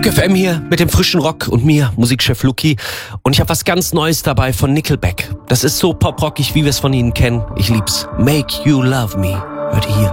Rock FM hier mit dem frischen Rock und mir, Musikchef Luki. Und ich habe was ganz Neues dabei von Nickelback. Das ist so poprockig, wie wir es von ihnen kennen. Ich lieb's. Make You Love Me. Hört ihr hier.